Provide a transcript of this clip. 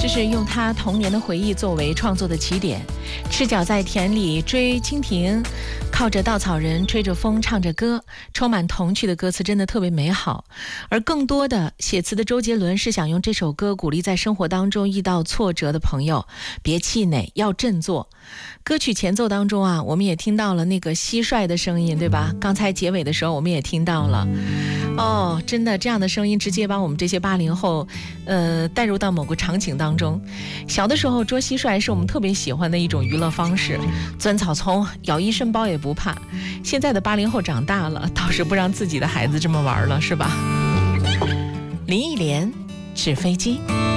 这是用他童年的回忆作为创作的起点。赤脚在田里追蜻蜓，靠着稻草人吹着风唱着歌，充满童趣的歌词真的特别美好。而更多的写词的周杰伦是想用这首歌鼓励在生活当中遇到挫折的朋友，别气馁，要振作。歌曲前奏当中啊，我们也听到了那个蟋蟀的声音，对吧？刚才结尾的时候我们也听到了。哦，真的这样的声音直接把我们这些80后带入到某个场景当中。小的时候捉蟋蟀是我们特别喜欢的一种娱乐方式，钻草丛咬一身包也不怕。现在的80后长大了，倒是不让自己的孩子这么玩了，是吧？林忆莲，纸飞机。